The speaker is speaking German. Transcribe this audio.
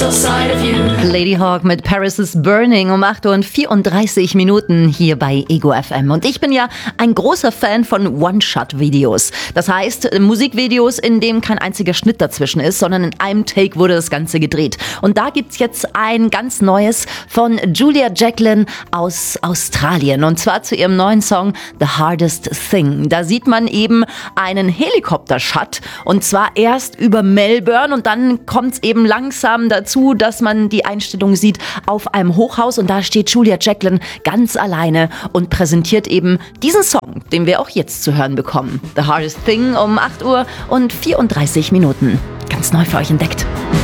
Lady Hawk mit Paris is Burning um 8:34 Uhr hier bei Ego FM. Und ich bin ja ein großer Fan von One-Shot-Videos. Das heißt, Musikvideos, in dem kein einziger Schnitt dazwischen ist, sondern in einem Take wurde das Ganze gedreht. Und da gibt's jetzt ein ganz neues von Julia Jacklin aus Australien. Und zwar zu ihrem neuen Song The Hardest Thing. Da sieht man eben einen Helikopter-Shot. Und zwar erst über Melbourne und dann kommt's eben langsam dazu, dass man die Einstellung sieht auf einem Hochhaus und da steht Julia Jacklin ganz alleine und präsentiert eben diesen Song, den wir auch jetzt zu hören bekommen. The Hardest Thing um 8:34 Uhr. Ganz neu für euch entdeckt.